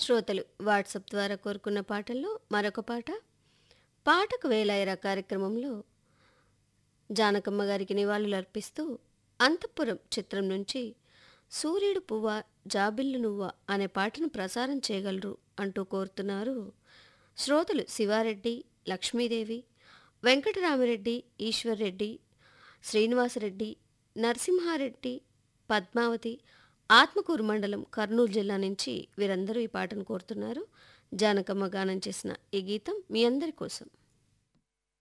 శ్రోతలు వాట్సాప్ ద్వారా కోరుకున్న పాటల్లో మరొక పాట పాటకు వేలాయిరా కార్యక్రమంలో జానకమ్మ గారికి నివాళులర్పిస్తూ అంతఃపురం చిత్రం నుంచి సూర్యుడు పువ్వా జాబిల్లు నువ్వా అనే పాటను ప్రసారం చేయగలరు అంటూ కోరుతున్నారు శ్రోతలు శివారెడ్డి, లక్ష్మీదేవి, వెంకటరామిరెడ్డి, ఈశ్వర్రెడ్డి, శ్రీనివాసరెడ్డి, నరసింహారెడ్డి, పద్మావతి, ఆత్మకూరు మండలం, కర్నూలు జిల్లా నుంచి వీరందరూ ఈ పాటను కోరుతున్నారు. జానకమ్మ గానం చేసిన ఈ గీతం మీ అందరి కోసం.